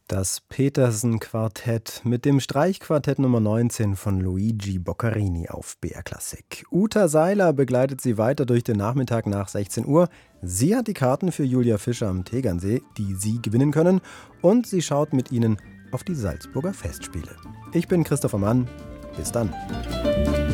Das Petersen-Quartett mit dem Streichquartett Nummer 19 von Luigi Boccherini auf BR Klassik. Uta Seiler begleitet Sie weiter durch den Nachmittag nach 16 Uhr. Sie hat die Karten für Julia Fischer am Tegernsee, die Sie gewinnen können. Und sie schaut mit Ihnen auf die Salzburger Festspiele. Ich bin Christopher Mann. Bis dann.